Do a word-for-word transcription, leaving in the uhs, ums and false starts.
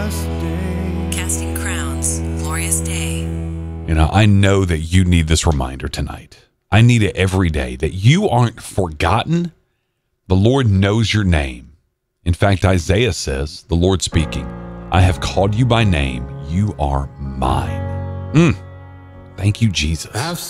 Casting Crowns, Glorious Day. You know, I know that you need this reminder tonight. I need it every day that you aren't forgotten. The Lord knows your name. In fact, Isaiah says, the Lord speaking, I have called you by name. You are mine. Mm. Thank you, Jesus.